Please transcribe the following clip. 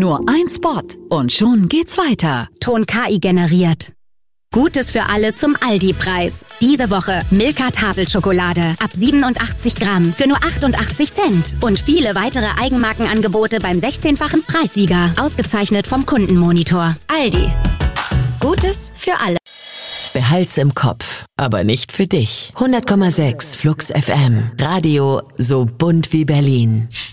Nur ein Spot und schon geht's weiter. Ton KI generiert. Gutes für alle zum Aldi-Preis. Diese Woche Milka Tafelschokolade ab 87 Gramm für nur 88 Cent. Und viele weitere Eigenmarkenangebote beim 16-fachen Preissieger. Ausgezeichnet vom Kundenmonitor. Aldi. Gutes für alle. Behalt's im Kopf, aber nicht für dich. 100,6 Flux FM. Radio so bunt wie Berlin.